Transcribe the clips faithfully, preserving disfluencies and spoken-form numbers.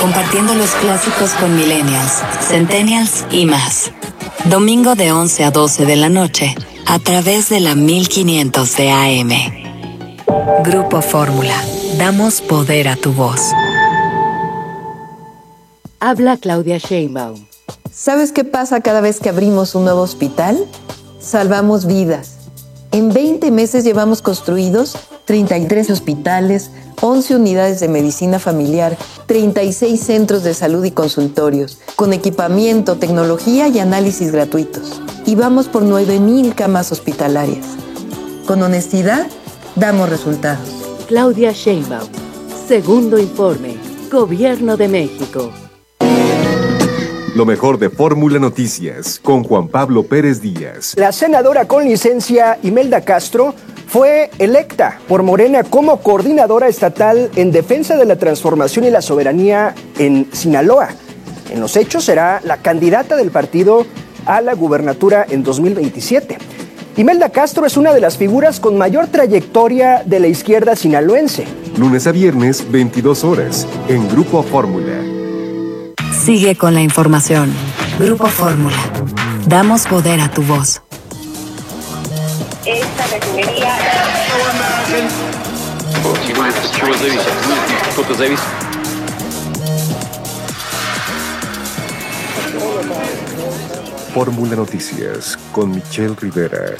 compartiendo los clásicos con millennials, centennials y más. Domingo de once a doce de la noche, a través de la mil quinientos de A M. Grupo Fórmula. Damos poder a tu voz. Habla Claudia Sheinbaum. ¿Sabes qué pasa cada vez que abrimos un nuevo hospital? Salvamos vidas. En veinte meses llevamos construidos treinta y tres hospitales, once unidades de medicina familiar, treinta y seis centros de salud y consultorios, con equipamiento, tecnología y análisis gratuitos. Y vamos por nueve mil camas hospitalarias. Con honestidad, damos resultados. Claudia Sheinbaum. Segundo informe. Gobierno de México. Lo mejor de Fórmula Noticias, con Juan Pablo Pérez Díaz. La senadora con licencia Imelda Castro fue electa por Morena como coordinadora estatal en defensa de la transformación y la soberanía en Sinaloa. En los hechos será la candidata del partido a la gubernatura en dos mil veintisiete. Imelda Castro es una de las figuras con mayor trayectoria de la izquierda sinaloense. Lunes a viernes, veintidós horas, en Grupo Fórmula. Sigue con la información. Grupo Fórmula. Damos poder a tu voz. Esta refinería... Fórmula Noticias, con Michelle Rivera.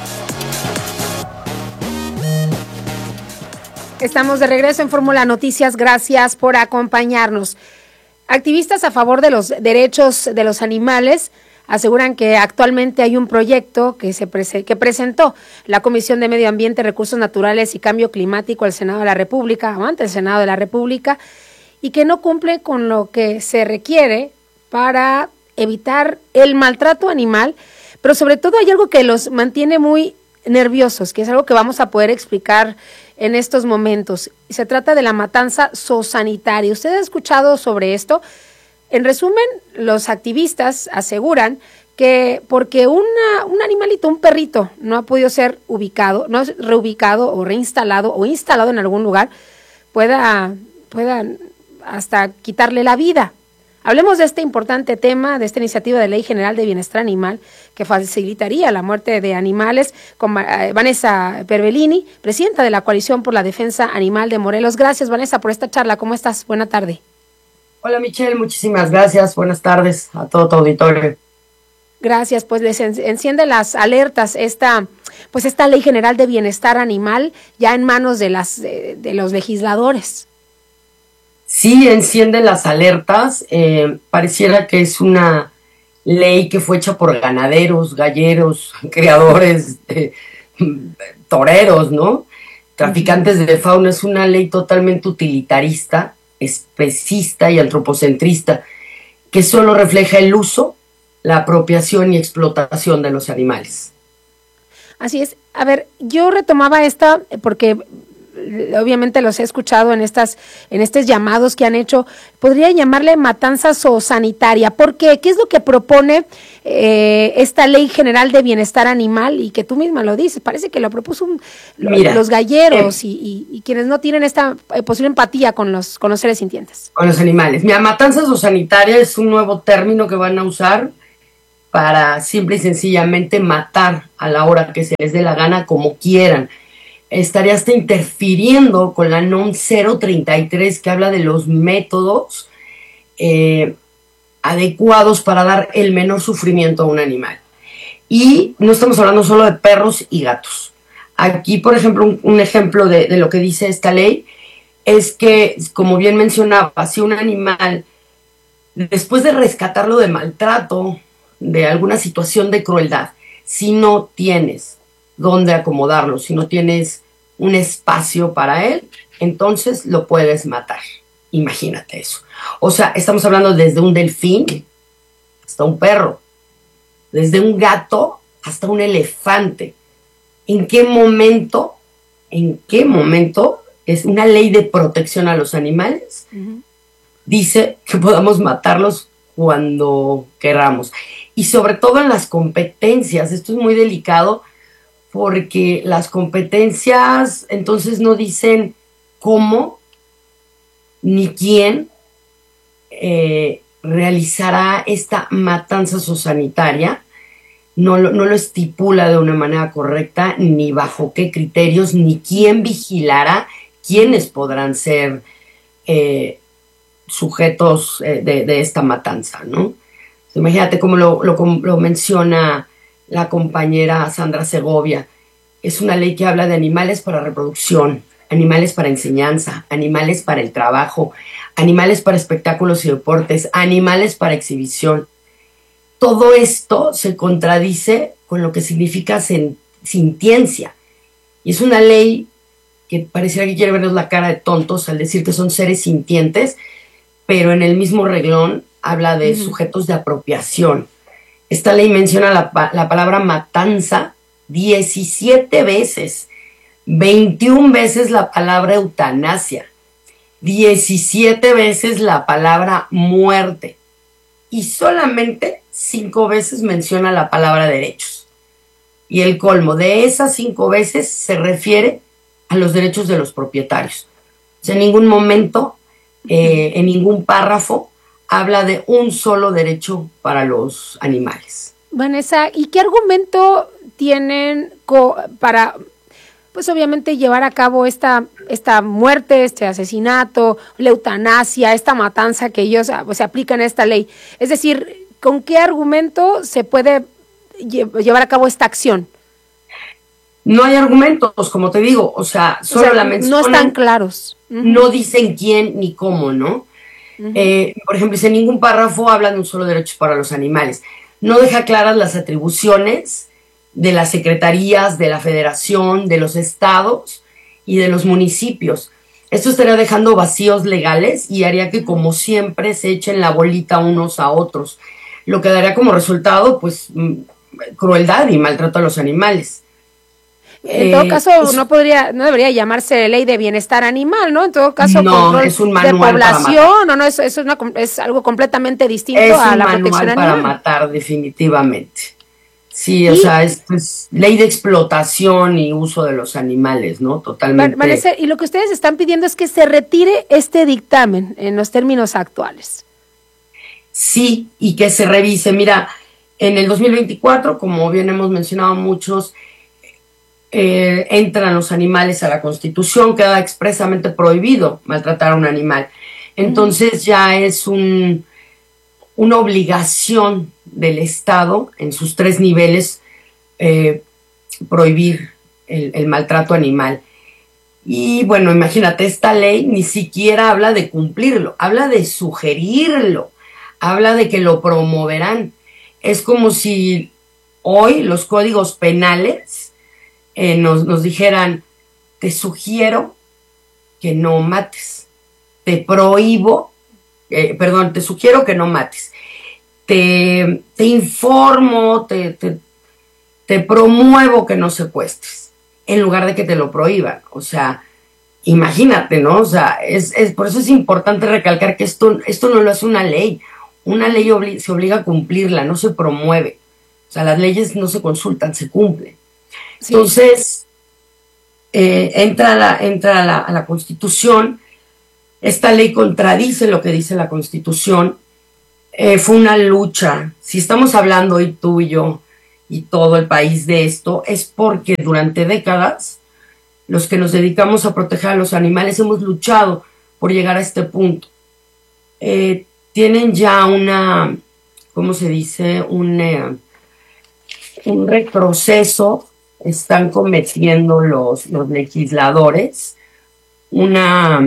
Estamos de regreso en Fórmula Noticias. Gracias por acompañarnos. Activistas a favor de los derechos de los animales aseguran que actualmente hay un proyecto que se prese- que presentó la Comisión de Medio Ambiente, Recursos Naturales y Cambio Climático al Senado de la República, o ante el Senado de la República, y que no cumple con lo que se requiere para evitar el maltrato animal, pero sobre todo hay algo que los mantiene muy nerviosos, que es algo que vamos a poder explicar en estos momentos. Se trata de la matanza zoosanitaria. ¿Usted ha escuchado sobre esto? En resumen, los activistas aseguran que porque una, un animalito, un perrito, no ha podido ser ubicado, no es reubicado o reinstalado o instalado en algún lugar, pueda, pueda hasta quitarle la vida. Hablemos de este importante tema, de esta iniciativa de Ley General de Bienestar Animal que facilitaría la muerte de animales, con Vanessa Perbellini, presidenta de la Coalición por la Defensa Animal de Morelos. Gracias, Vanessa, por esta charla. ¿Cómo estás? Buena tarde. Hola, Michelle, muchísimas gracias. Buenas tardes a todo tu auditorio. Gracias, pues les enciende las alertas esta, pues esta Ley General de Bienestar Animal ya en manos de las de, de los legisladores. Sí, enciende las alertas. Eh, pareciera que es una ley que fue hecha por ganaderos, galleros, criadores, eh, toreros, ¿no? Traficantes de fauna. Es una ley totalmente utilitarista, especista y antropocentrista, que solo refleja el uso, la apropiación y explotación de los animales. Así es. A ver, yo retomaba esta porque obviamente los he escuchado en estas en estos llamados que han hecho. Podría llamarle matanza zoosanitaria. ¿Por qué? ¿Qué es lo que propone eh, esta Ley General de Bienestar Animal? Y que tú misma lo dices, parece que lo propuso un, Mira, los galleros eh, y, y, y quienes no tienen esta eh, posible empatía con los, con los seres sintientes. Con los animales. Mira, matanza zoosanitaria es un nuevo término que van a usar para simple y sencillamente matar a la hora que se les dé la gana, como quieran. Estaría hasta interfiriendo con la N O M cero treinta y tres, que habla de los métodos eh, adecuados para dar el menor sufrimiento a un animal. Y no estamos hablando solo de perros y gatos. Aquí, por ejemplo, un, un ejemplo de, de lo que dice esta ley es que, como bien mencionaba, si un animal, después de rescatarlo de maltrato, de alguna situación de crueldad, si no tienes dónde acomodarlo, si no tienes un espacio para él, entonces lo puedes matar. Imagínate eso. O sea, estamos hablando desde un delfín hasta un perro, desde un gato hasta un elefante. ¿En qué momento, en qué momento es una ley de protección a los animales? Uh-huh. Dice que podamos matarlos cuando queramos. Y sobre todo en las competencias, esto es muy delicado, porque las competencias entonces no dicen cómo, ni quién, eh, realizará esta matanza zoosanitaria. No lo, no lo estipula de una manera correcta, ni bajo qué criterios, ni quién vigilará, quiénes podrán ser eh, sujetos eh, de, de esta matanza, ¿no? Imagínate cómo lo, lo, lo menciona la compañera Sandra Segovia. Es una ley que habla de animales para reproducción, animales para enseñanza, animales para el trabajo, animales para espectáculos y deportes, animales para exhibición. Todo esto se contradice con lo que significa sen, sintiencia. Y es una ley que pareciera que quiere vernos la cara de tontos al decir que son seres sintientes, pero en el mismo reglón habla de uh-huh. sujetos de apropiación. Esta ley menciona la, la palabra matanza diecisiete veces, veintiuna veces la palabra eutanasia, diecisiete veces la palabra muerte y solamente cinco veces menciona la palabra derechos. Y el colmo de esas cinco veces se refiere a los derechos de los propietarios. O sea, en ningún momento, eh, en ningún párrafo, habla de un solo derecho para los animales. Vanessa, ¿y qué argumento tienen co- para, pues obviamente, llevar a cabo esta, esta muerte, este asesinato, la eutanasia, esta matanza que ellos pues, se aplican a esta ley? Es decir, ¿con qué argumento se puede lle- llevar a cabo esta acción? No hay argumentos, como te digo, o sea, solo o sea, la mencionan. No están claros. Uh-huh. No dicen quién ni cómo, ¿no? Uh-huh. Eh, por ejemplo, en ningún párrafo hablan de un solo derecho para los animales. No deja claras las atribuciones de las secretarías, de la federación, de los estados y de los municipios. Esto estaría dejando vacíos legales y haría que, como siempre, se echen la bolita unos a otros, lo que daría como resultado, pues, crueldad y maltrato a los animales. En eh, todo caso, es, no podría, no debería llamarse ley de bienestar animal, ¿no? En todo caso, no, control es un de población, o no, es, es, una, es algo completamente distinto es a la protección animal. Es un manual para matar, definitivamente. Sí, o sea, es, es ley de explotación y uso de los animales, ¿no? Totalmente. Vanessa, y lo que ustedes están pidiendo es que se retire este dictamen en los términos actuales. Sí, y que se revise. Mira, en el dos mil veinticuatro, como bien hemos mencionado muchos, Eh, entran los animales a la Constitución, queda expresamente prohibido maltratar a un animal. Entonces ya es un, una obligación del Estado en sus tres niveles eh, prohibir el, el maltrato animal. Y bueno, imagínate, esta ley ni siquiera habla de cumplirlo, habla de sugerirlo, habla de que lo promoverán. Es como si hoy los códigos penales Eh, nos, nos dijeran, te sugiero que no mates, te prohíbo, eh, perdón, te sugiero que no mates, te, te informo, te, te, te promuevo que no secuestres, en lugar de que te lo prohíban. O sea, imagínate, ¿no? O sea, es, es, por eso es importante recalcar que esto, esto no lo hace una ley. Una ley obli- se obliga a cumplirla, no se promueve. O sea, las leyes no se consultan, se cumplen. Sí. Entonces, eh, entra, la, entra a, la, a la Constitución, esta ley contradice lo que dice la Constitución, eh, fue una lucha. Si estamos hablando hoy tú y yo y todo el país de esto, es porque durante décadas los que nos dedicamos a proteger a los animales hemos luchado por llegar a este punto. Eh, tienen ya una, ¿cómo se dice? Un, eh, un retroceso. Están cometiendo los, los legisladores una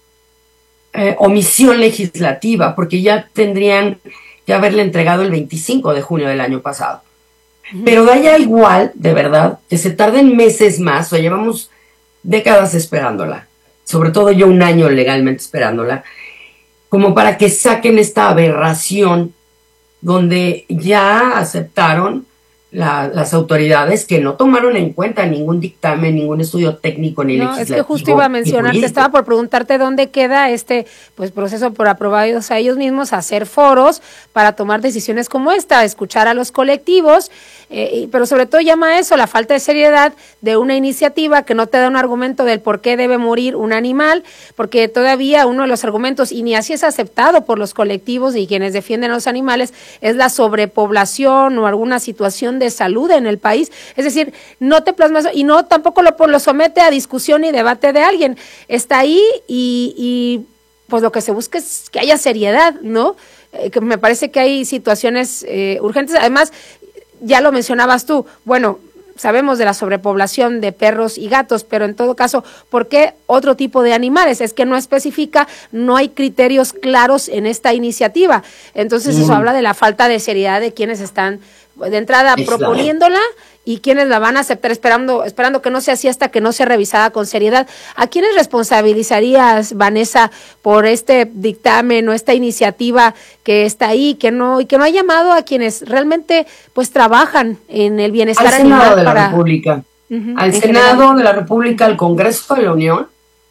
eh, omisión legislativa, porque ya tendrían que haberle entregado el veinticinco de junio del año pasado. Uh-huh. Pero da ya igual, de verdad, que se tarden meses más, o sea, llevamos décadas esperándola, sobre todo yo un año legalmente esperándola, como para que saquen esta aberración donde ya aceptaron La, las autoridades que no tomaron en cuenta ningún dictamen, ningún estudio técnico ni no, legislativo. Es que justo iba a mencionarte, estaba por preguntarte dónde queda este pues proceso por aprobados a ellos mismos, hacer foros para tomar decisiones como esta, escuchar a los colectivos eh, pero sobre todo llama a eso, la falta de seriedad de una iniciativa que no te da un argumento del por qué debe morir un animal, porque todavía uno de los argumentos, y ni así es aceptado por los colectivos y quienes defienden a los animales, es la sobrepoblación o alguna situación de salud en el país. Es decir, no te plasma eso y no tampoco lo, lo somete a discusión y debate de alguien. Está ahí y, y pues lo que se busca es que haya seriedad, ¿no? Eh, que me parece que hay situaciones eh, urgentes. Además, ya lo mencionabas tú, bueno, sabemos de la sobrepoblación de perros y gatos, pero en todo caso, ¿por qué otro tipo de animales? Es que no especifica, no hay criterios claros en esta iniciativa. Entonces, mm. eso habla de la falta de seriedad de quienes están de entrada es proponiéndola y quienes la van a aceptar esperando esperando que no sea así hasta que no sea revisada con seriedad. ¿A quiénes responsabilizarías, Vanessa, por este dictamen o esta iniciativa que está ahí, que no y que no ha llamado a quienes realmente pues trabajan en el bienestar al animal? Senado de para... la República, uh-huh, en al Senado general. de la República, al Congreso de la Unión,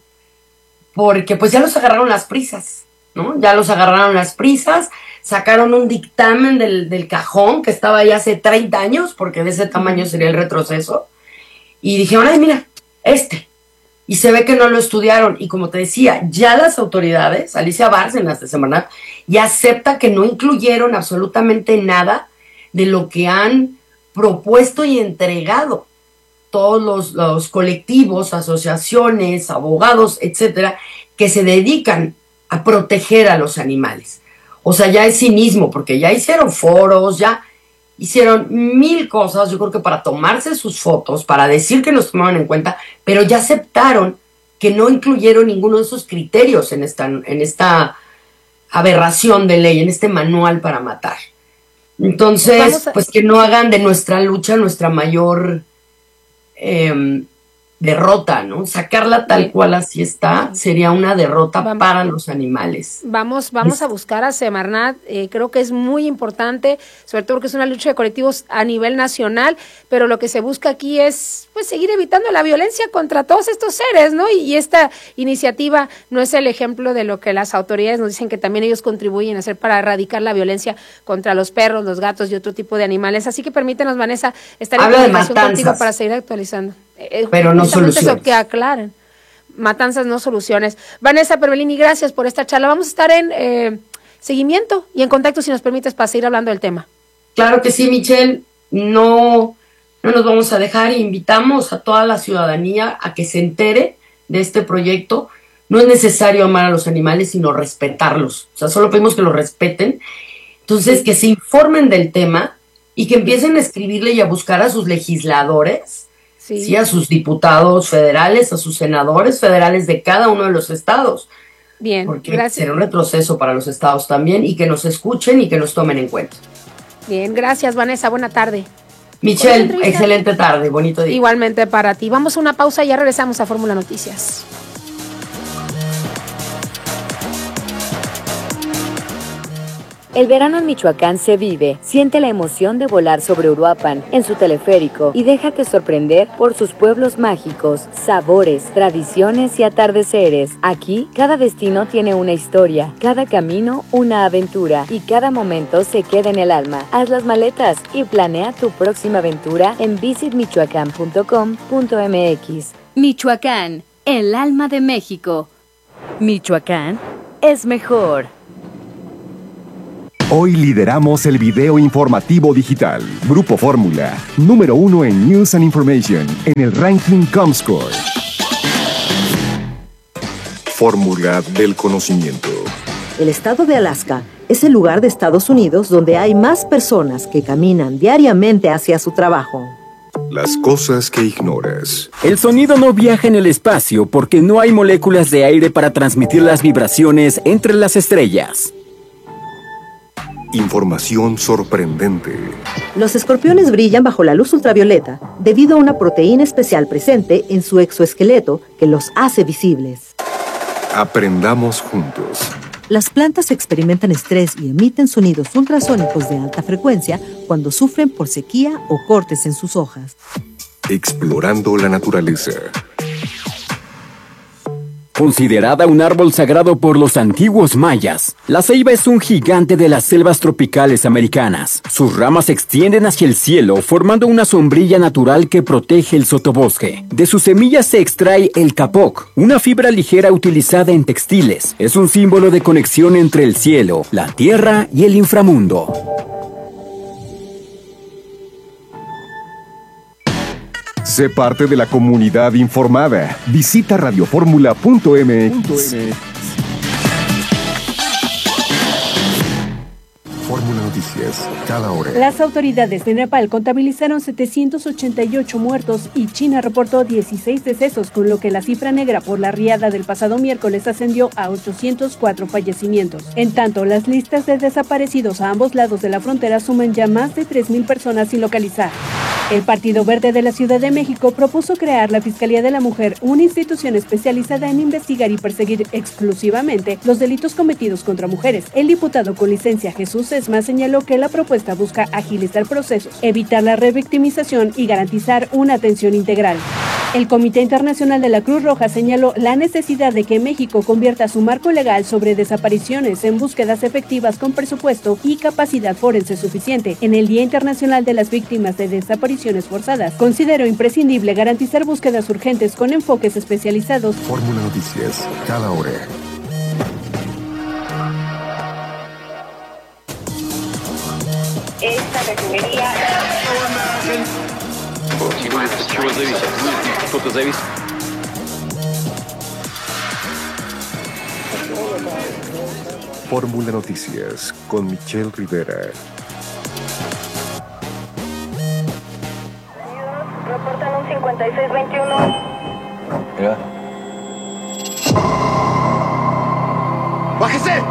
porque pues ya los agarraron las prisas, ¿no? Ya los agarraron las prisas. Sacaron un dictamen del, del cajón que estaba ahí hace treinta años, porque de ese tamaño sería el retroceso, y dijeron, ay, mira, este, y se ve que no lo estudiaron, y como te decía, ya las autoridades, Alicia Bárcenas de Semarnat, ya acepta que no incluyeron absolutamente nada de lo que han propuesto y entregado todos los, los colectivos, asociaciones, abogados, etcétera, que se dedican a proteger a los animales. O sea, ya es cinismo, porque ya hicieron foros, ya hicieron mil cosas, yo creo que para tomarse sus fotos, para decir que nos tomaban en cuenta, pero ya aceptaron que no incluyeron ninguno de esos criterios en esta, en esta aberración de ley, en este manual para matar. Entonces, a... pues que no hagan de nuestra lucha nuestra mayor eh, derrota, ¿no? Sacarla tal cual así está sería una derrota vamos, para los animales. Vamos, vamos es, a buscar a Semarnat, eh, creo que es muy importante, sobre todo porque es una lucha de colectivos a nivel nacional, pero lo que se busca aquí es pues seguir evitando la violencia contra todos estos seres, ¿no? Y, y esta iniciativa no es el ejemplo de lo que las autoridades nos dicen que también ellos contribuyen a hacer para erradicar la violencia contra los perros, los gatos y otro tipo de animales. Así que permítanos, Vanessa, estar en comunicación contigo para seguir actualizando. Pero no soluciones. Eso que aclaren. Matanzas, no soluciones. Vanessa Pervelini, gracias por esta charla. Vamos a estar en eh, seguimiento y en contacto, si nos permites, para seguir hablando del tema. Claro que sí, Michelle. No, no nos vamos a dejar. Invitamos a toda la ciudadanía a que se entere de este proyecto. No es necesario amar a los animales, sino respetarlos. O sea, solo pedimos que los respeten. Entonces, que se informen del tema y que empiecen a escribirle y a buscar a sus legisladores. Sí. sí, a sus diputados federales, a sus senadores federales de cada uno de los estados. Bien, porque gracias. Será un retroceso para los estados también, y que nos escuchen y que nos tomen en cuenta. Bien, gracias, Vanessa, buena tarde. Michelle, excelente tarde, bonito día. Igualmente para ti. Vamos a una pausa y ya regresamos a Fórmula Noticias. El verano en Michoacán se vive. Siente la emoción de volar sobre Uruapan en su teleférico y déjate sorprender por sus pueblos mágicos, sabores, tradiciones y atardeceres. Aquí, cada destino tiene una historia, cada camino una aventura y cada momento se queda en el alma. Haz las maletas y planea tu próxima aventura en visit michoacán punto com punto m x. Michoacán, el alma de México. Michoacán es mejor. Hoy lideramos el video informativo digital. Grupo Fórmula, número uno en News and Information, en el ranking Comscore. Fórmula del conocimiento. El estado de Alaska es el lugar de Estados Unidos donde hay más personas que caminan diariamente hacia su trabajo. Las cosas que ignoras. El sonido no viaja en el espacio porque no hay moléculas de aire para transmitir las vibraciones entre las estrellas. Información sorprendente. Los escorpiones brillan bajo la luz ultravioleta debido a una proteína especial presente en su exoesqueleto que los hace visibles. Aprendamos juntos. Las plantas experimentan estrés y emiten sonidos ultrasónicos de alta frecuencia cuando sufren por sequía o cortes en sus hojas. Explorando la naturaleza. Considerada un árbol sagrado por los antiguos mayas, la ceiba es un gigante de las selvas tropicales americanas. Sus ramas se extienden hacia el cielo, formando una sombrilla natural que protege el sotobosque. De sus semillas se extrae el capoc, una fibra ligera utilizada en textiles. Es un símbolo de conexión entre el cielo, la tierra y el inframundo. Sé parte de la comunidad informada. Visita radioformula punto m x. Fórmula Noticias, cada hora. Las autoridades de Nepal contabilizaron setecientos ochenta y ocho muertos y China reportó dieciséis decesos, con lo que la cifra negra por la riada del pasado miércoles ascendió a ochocientos cuatro fallecimientos. En tanto, las listas de desaparecidos a ambos lados de la frontera suman ya más de tres mil personas sin localizar. El Partido Verde de la Ciudad de México propuso crear la Fiscalía de la Mujer, una institución especializada en investigar y perseguir exclusivamente los delitos cometidos contra mujeres. El diputado con licencia Jesús Esma señaló que la propuesta busca agilizar procesos, evitar la revictimización y garantizar una atención integral. El Comité Internacional de la Cruz Roja señaló la necesidad de que México convierta su marco legal sobre desapariciones en búsquedas efectivas con presupuesto y capacidad forense suficiente. En el Día Internacional de las Víctimas de Desapariciones Forzadas, consideró imprescindible garantizar búsquedas urgentes con enfoques especializados. Fórmula Noticias, cada hora. Esta refinería... Что-то завис. Fórmula Noticias con Michelle Rivera. Reportan un cincuenta y seis veintiuno. Mira. ¡Bájese!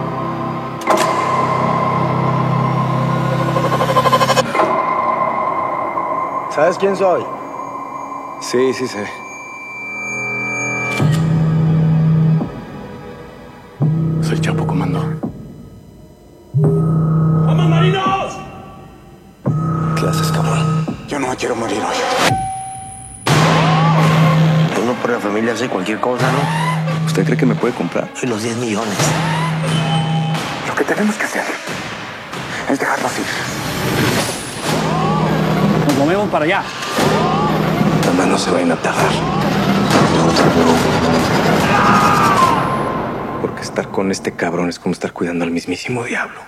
¿Sabes quién soy? Sí, sí sé. Soy Chapo, comando. ¡Vamos, marinos! ¿Qué haces, cabrón? Yo no me quiero morir hoy. Uno por la familia hace cualquier cosa, ¿no? ¿Usted cree que me puede comprar? Y los diez millones. Lo que tenemos que hacer es dejarlos ir. Nos movemos para allá. Nada más no se vayan a tardar. Porque estar con este cabrón es como estar cuidando al mismísimo diablo.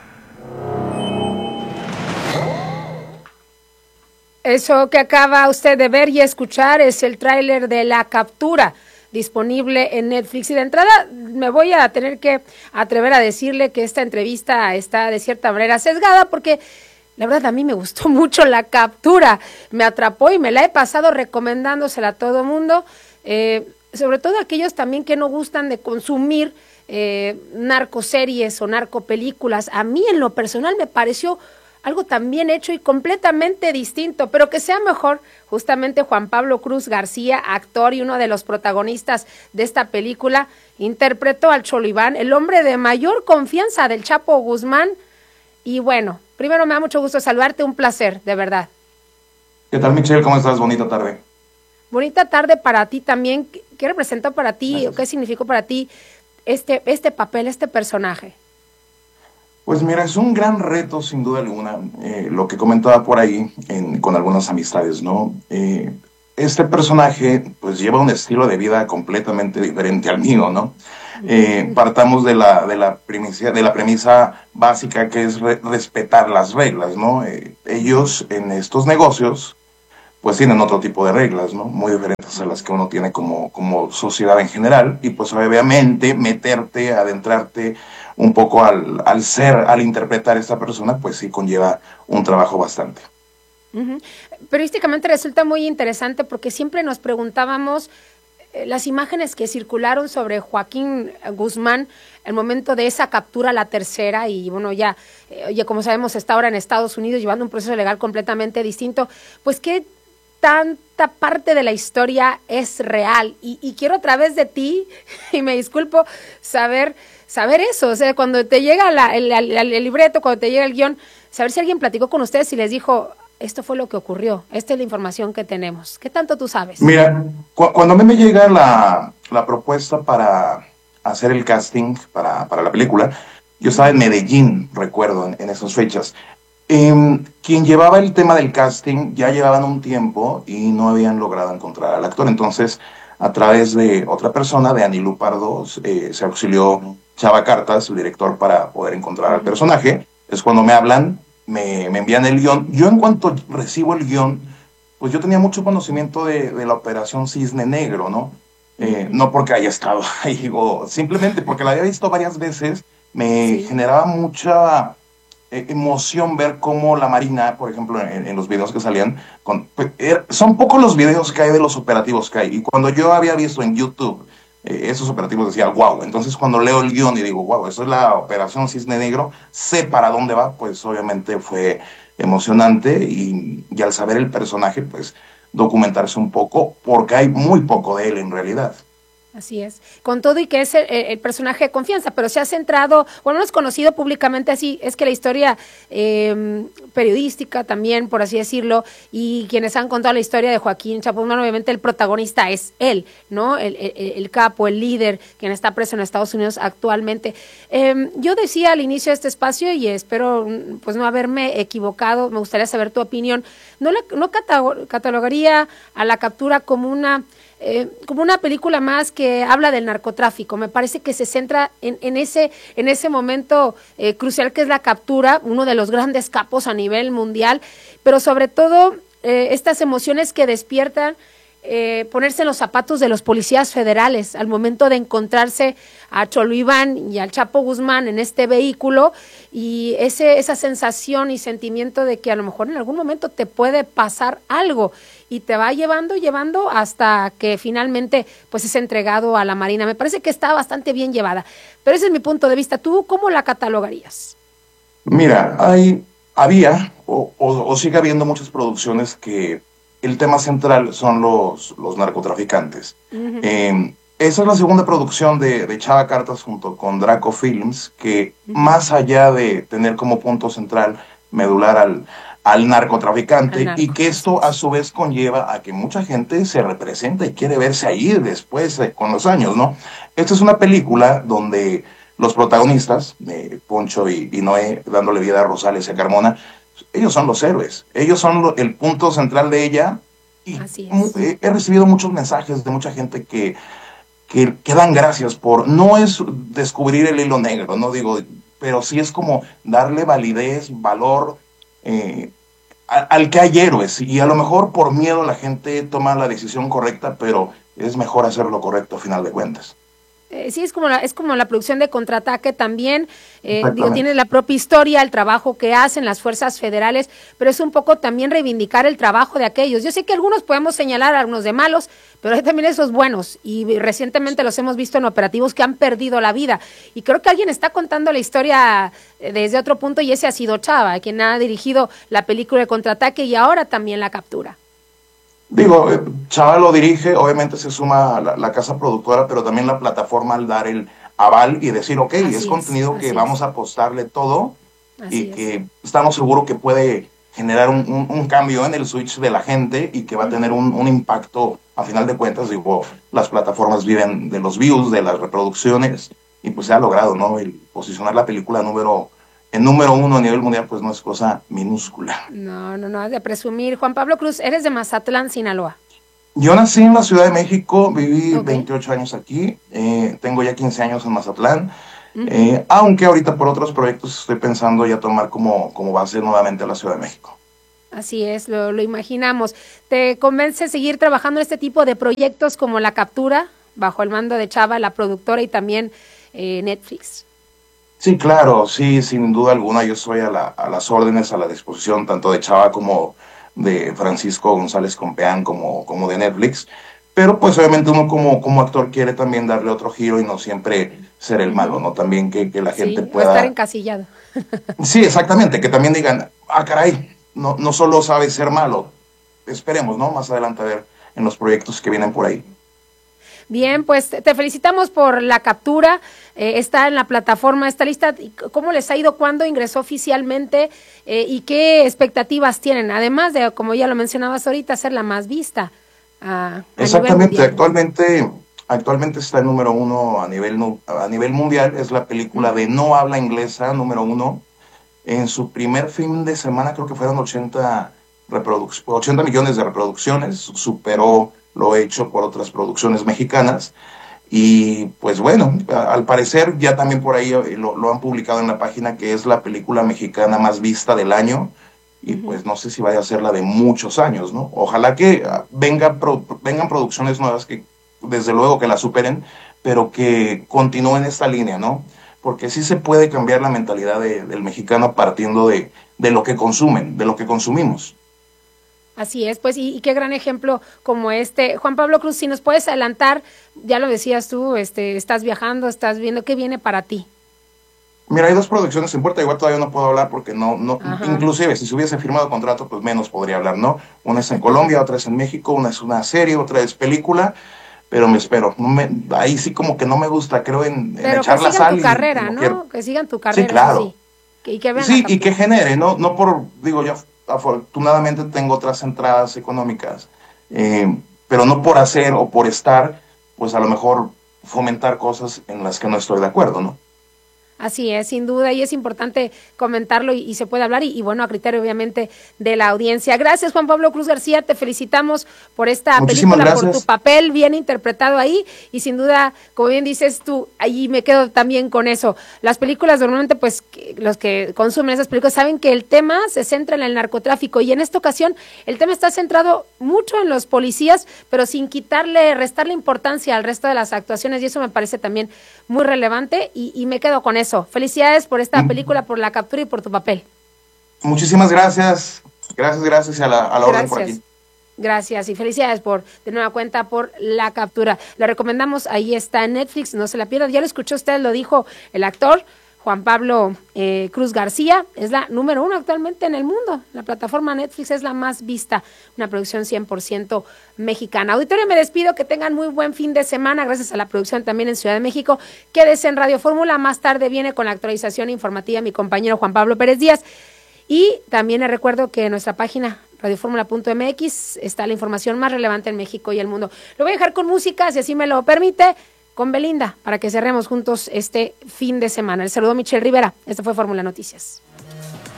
Eso que acaba usted de ver y escuchar es el tráiler de La Captura, disponible en Netflix. Y de entrada me voy a tener que atrever a decirle que esta entrevista está de cierta manera sesgada, porque la verdad a mí me gustó mucho La Captura, me atrapó y me la he pasado recomendándosela a todo mundo, eh, sobre todo aquellos también que no gustan de consumir eh, narcoseries o narcopelículas. A mí en lo personal me pareció algo tan bien hecho y completamente distinto, pero que sea mejor. Justamente Juan Pablo Cruz García, actor y uno de los protagonistas de esta película, interpretó al Cholo Iván, el hombre de mayor confianza del Chapo Guzmán. Y bueno, primero me da mucho gusto saludarte, un placer, de verdad. ¿Qué tal, Michelle? ¿Cómo estás? Bonita tarde. Bonita tarde para ti también. ¿Qué representó para ti Gracias. o qué significó para ti este, este papel, este personaje? Pues mira, es un gran reto, sin duda alguna, eh, lo que comentaba por ahí en, con algunas amistades, ¿no? Eh, este personaje, pues, lleva un estilo de vida completamente diferente al mío, ¿no? Eh, partamos de la, de, la premisa, de la premisa básica, que es re respetar las reglas, ¿no? Eh, ellos en estos negocios, pues tienen otro tipo de reglas, ¿no? Muy diferentes a las que uno tiene como, como sociedad en general, y pues obviamente meterte, adentrarte un poco al, al ser, al interpretar a esta persona, pues sí conlleva un trabajo bastante. Uh-huh. Periodísticamente resulta muy interesante porque siempre nos preguntábamos eh, las imágenes que circularon sobre Joaquín Guzmán el momento de esa captura, la tercera, y bueno, ya, eh, ya como sabemos está ahora en Estados Unidos llevando un proceso legal completamente distinto. Pues qué tanta parte de la historia es real, y, y quiero a través de ti, y me disculpo, saber saber eso, o sea, cuando te llega la, el, el, el libreto, cuando te llega el guión, saber si alguien platicó con ustedes y les dijo, esto fue lo que ocurrió, esta es la información que tenemos. ¿Qué tanto tú sabes? Mira, cu cuando a mí me llega la, la propuesta para, a hacer el casting para, para la película. Yo estaba en Medellín, recuerdo, en, en esas fechas. Eh, quien llevaba el tema del casting ya llevaban un tiempo y no habían logrado encontrar al actor. Entonces, a través de otra persona, de Anilú Pardo, eh, se auxilió Chava Cartas, el director, para poder encontrar al personaje. Es cuando me hablan, me, me envían el guión. Yo, en cuanto recibo el guión, pues yo tenía mucho conocimiento de, de la Operación Cisne Negro, ¿no? Eh, no porque haya estado ahí, o simplemente porque la había visto varias veces. Me sí. generaba mucha eh, emoción ver cómo la Marina, por ejemplo, en, en los videos que salían, con, pues, er, son pocos los videos que hay de los operativos que hay. Y cuando yo había visto en YouTube eh, esos operativos, decía, wow. Entonces, cuando leo el guión y digo, wow, eso es la Operación Cisne Negro, sé para dónde va, pues obviamente fue emocionante. Y, y al saber el personaje, pues documentarse un poco, porque hay muy poco de él en realidad. Así es, con todo y que es el, el personaje de confianza, pero se ha centrado, bueno, no es conocido públicamente así, es que la historia eh, periodística también, por así decirlo, y quienes han contado la historia de Joaquín Chapo Guzmán, obviamente el protagonista es él, ¿no? El, el, el capo, el líder, quien está preso en Estados Unidos actualmente. Eh, yo decía al inicio de este espacio, y espero pues no haberme equivocado, me gustaría saber tu opinión, no, la, no catalogaría a La Captura como una... Eh, como una película más que habla del narcotráfico. Me parece que se centra en, en ese en ese momento eh, crucial que es la captura, uno de los grandes capos a nivel mundial, pero sobre todo eh, estas emociones que despiertan eh, ponerse en los zapatos de los policías federales al momento de encontrarse a Cholo Iván y al Chapo Guzmán en este vehículo, y ese esa sensación y sentimiento de que a lo mejor en algún momento te puede pasar algo, y te va llevando, llevando hasta que finalmente pues es entregado a la Marina. Me parece que está bastante bien llevada, pero ese es mi punto de vista. ¿Tú cómo la catalogarías? Mira, hay, había o, o, o sigue habiendo muchas producciones que el tema central son los, los narcotraficantes. Uh-huh. Eh, esa es la segunda producción de, de Chava Cartas junto con Draco Films, que uh-huh. más allá de tener como punto central medular al... al narcotraficante, narco. Y que esto a su vez conlleva a que mucha gente se representa y quiere verse ahí después eh, con los años, ¿no? Esta es una película donde los protagonistas, eh, Poncho y, y Noé, dándole vida a Rosales y a Carmona, ellos son los héroes, ellos son lo, el punto central de ella, y Así es. he, he recibido muchos mensajes de mucha gente que, que, que dan gracias por, no es descubrir el hilo negro, no digo, pero sí es como darle validez, valor, Eh, a, al que hay héroes, y a lo mejor por miedo la gente toma la decisión correcta, pero es mejor hacer lo correcto a final de cuentas. Eh, sí, es como la, es como la producción de Contraataque también, eh, digo, tiene la propia historia, el trabajo que hacen las fuerzas federales, pero es un poco también reivindicar el trabajo de aquellos. Yo sé que algunos podemos señalar a algunos de malos, pero hay también esos buenos, y recientemente los hemos visto en operativos que han perdido la vida, y creo que alguien está contando la historia desde otro punto, y ese ha sido Chava, quien ha dirigido la película de Contraataque y ahora también La Captura. Digo, Chava lo dirige, obviamente se suma la, la casa productora, pero también la plataforma al dar el aval y decir, ok, así es contenido es, que vamos es. a apostarle todo, así y es. que estamos seguros que puede generar un, un, un cambio en el switch de la gente y que va a tener un, un impacto, a final de cuentas. Digo, las plataformas viven de los views, de las reproducciones, y pues se ha logrado, ¿no? El posicionar la película número el número uno a nivel mundial, pues no es cosa minúscula. No, no, no, es de presumir. Juan Pablo Cruz, eres de Mazatlán, Sinaloa. Yo nací en la Ciudad de México, viví okay. veintiocho años aquí, eh, tengo ya quince años en Mazatlán, uh-huh. eh, aunque ahorita por otros proyectos estoy pensando ya tomar como, como base nuevamente la Ciudad de México. Así es, lo, lo imaginamos. ¿Te convence seguir trabajando en este tipo de proyectos como La Captura, bajo el mando de Chava, la productora, y también eh, Netflix? Sí, claro, sí, sin duda alguna. Yo estoy a, la, a las órdenes, a la disposición, tanto de Chava como de Francisco González Compeán, como, como de Netflix. Pero pues obviamente uno como, como actor quiere también darle otro giro y no siempre ser el malo, ¿no? También que, que la gente sí, pueda... estar encasillado. Sí, exactamente, que también digan, ah, caray, no, no solo sabe ser malo. Esperemos, ¿no? Más adelante a ver en los proyectos que vienen por ahí. Bien, pues te felicitamos por La Captura, eh, está en la plataforma, está lista. ¿Cómo les ha ido? ¿Cuándo ingresó oficialmente? Eh, ¿Y qué expectativas tienen? Además de, como ya lo mencionabas ahorita, ser la más vista. A, a Exactamente, actualmente actualmente está en número uno a nivel, a nivel mundial. Es la película de no habla inglesa número uno. En su primer fin de semana creo que fueron ochenta, ochenta millones de reproducciones, superó lo hecho por otras producciones mexicanas. Y pues bueno, al parecer ya también por ahí lo, lo han publicado en la página, que es la película mexicana más vista del año. Y pues no sé si vaya a ser la de muchos años, ¿no? Ojalá que venga, pro, vengan producciones nuevas que desde luego que la superen, pero que continúen esta línea, ¿no? Porque sí se puede cambiar la mentalidad de, del mexicano partiendo de, de lo que consumen, de lo que consumimos. Así es, pues, y, y qué gran ejemplo como este. Juan Pablo Cruz, si nos puedes adelantar, ya lo decías tú, este, estás viajando, estás viendo, ¿qué viene para ti? Mira, hay dos producciones en puerta, igual todavía no puedo hablar porque no, no, inclusive si se hubiese firmado contrato, pues menos podría hablar, ¿no? Una es en Colombia, otra es en México, una es una serie, otra es película, pero me espero. No me, ahí sí como que no me gusta, creo en, en echar la sal. Pero que sigan tu carrera, ¿no? Quiero. Que sigan tu carrera. Sí, claro. Sí, que, y que vean sí y que genere, ¿no? No por, digo, yo afortunadamente tengo otras entradas económicas, eh, pero no por hacer o por estar, pues a lo mejor fomentar cosas en las que no estoy de acuerdo, ¿no? Así es, sin duda, y es importante comentarlo y, y se puede hablar, y, y bueno, a criterio obviamente de la audiencia. Gracias, Juan Pablo Cruz García, te felicitamos por esta Muchísimas película, gracias. Por tu papel bien interpretado ahí, y sin duda, como bien dices tú, ahí me quedo también con eso. Las películas normalmente, pues, que, los que consumen esas películas saben que el tema se centra en el narcotráfico, y en esta ocasión el tema está centrado mucho en los policías, pero sin quitarle, restarle importancia al resto de las actuaciones, y eso me parece también muy relevante, y, y me quedo con eso. Felicidades por esta película, por la captura y por tu papel. Muchísimas gracias. Gracias, gracias a la, a la orden por aquí. Gracias y felicidades por, de nueva cuenta, por la captura. La recomendamos, ahí está en Netflix, no se la pierdan. Ya lo escuchó usted, lo dijo el actor Juan Pablo eh, Cruz García, es la número uno actualmente en el mundo. La plataforma Netflix es la más vista, una producción cien por ciento mexicana. Auditorio, me despido, que tengan muy buen fin de semana, gracias a la producción también en Ciudad de México. Quédese en Radio Fórmula, más tarde viene con la actualización informativa mi compañero Juan Pablo Pérez Díaz. Y también les recuerdo que en nuestra página radioformula punto m x está la información más relevante en México y el mundo. Lo voy a dejar con música, si así me lo permite, con Belinda, para que cerremos juntos este fin de semana. El saludo Michelle Rivera. Esto fue Fórmula Noticias.